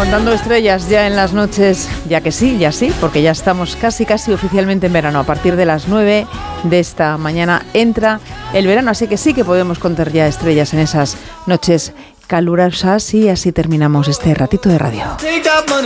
Contando estrellas ya en las noches, ya sí, porque ya estamos casi oficialmente en verano. A partir de las 9 de esta mañana entra el verano, así que podemos contar ya estrellas en esas noches calurosas y así terminamos este ratito de radio.